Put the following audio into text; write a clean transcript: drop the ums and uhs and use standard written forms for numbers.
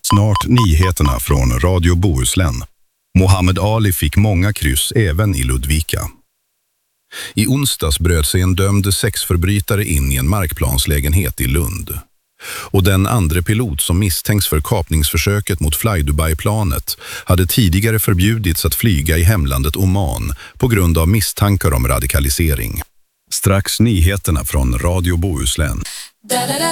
Snart nyheterna från Radio Bohuslän. Mohammed Ali fick många kryss även i Ludvika. I onsdags bröt sig en dömd sexförbrytare in i en markplanslägenhet i Lund. Och den andra pilot som misstänks för kapningsförsöket mot Fly Dubai-planet hade tidigare förbjudits att flyga i hemlandet Oman på grund av misstankar om radikalisering. Strax nyheterna från Radio Bohuslän.